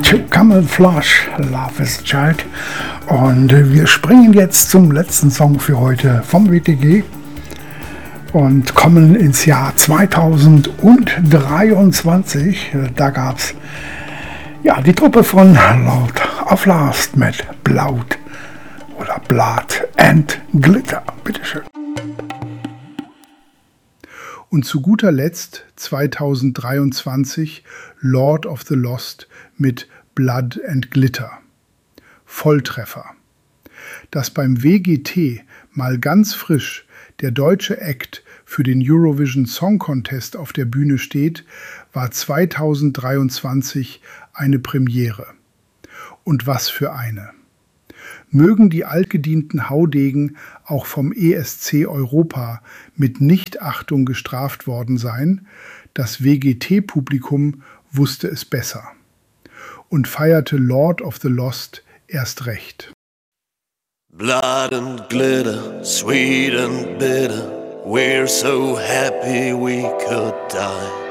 Camouflage, Love is a Child. Und wir springen jetzt zum letzten Song für heute vom WTG und kommen ins Jahr 2023. Da gab es die Truppe von Lord of Last mit Blood oder Blood and Glitter. Bitteschön. Und zu guter Letzt 2023 Lord of the Lost mit Blood and Glitter. Volltreffer. Dass beim WGT mal ganz frisch der deutsche Act für den Eurovision Song Contest auf der Bühne steht, war 2023 eine Premiere. Und was für eine. Mögen die altgedienten Haudegen auch vom ESC Europa mit Nichtachtung gestraft worden sein, das WGT-Publikum wusste es besser und feierte Lord of the Lost erst recht. Blood and glitter, sweet and bitter, we're so happy we could die.